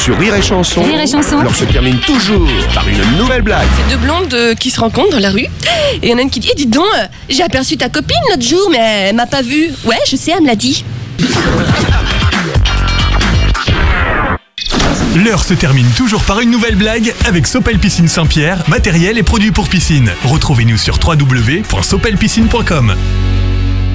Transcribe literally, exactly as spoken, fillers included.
Sur Rire et Chanson, Rire et Chanson. l'heure se termine toujours par une nouvelle blague. C'est deux blondes euh, qui se rencontrent dans la rue. Et il y en a une qui dit eh, dis donc, euh, j'ai aperçu ta copine l'autre jour, mais elle m'a pas vue. Ouais, je sais, elle me l'a dit. L'heure se termine toujours par une nouvelle blague avec Sopel Piscine Saint-Pierre, matériel et produits pour piscine. Retrouvez-nous sur w w w point sopel piscine point com.